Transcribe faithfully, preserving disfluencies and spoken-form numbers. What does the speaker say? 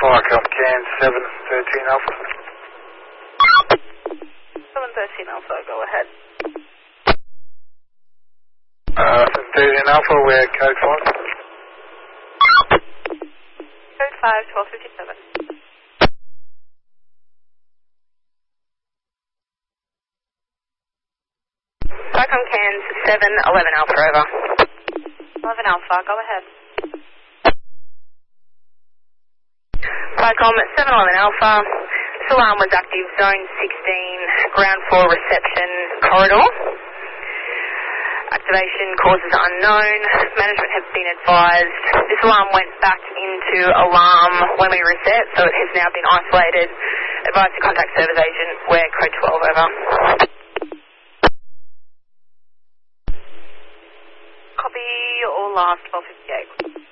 Firecom Can seven thirteen Alpha. seven thirteen Alpha, go ahead. Uh, seven thirteen Alpha, we're code five. Code five, twelve fifty-seven. Firecom Cairns seven eleven Alpha, over. eleven Alpha, go ahead. Firecom seven eleven Alpha, this alarm was active, zone sixteen, ground floor reception corridor. Activation causes unknown. Management have been advised. This alarm went back into alarm when we reset, so it has now been isolated. Advised to contact service agent, we're code twelve, over. Copy, all last twelve fifty-eight.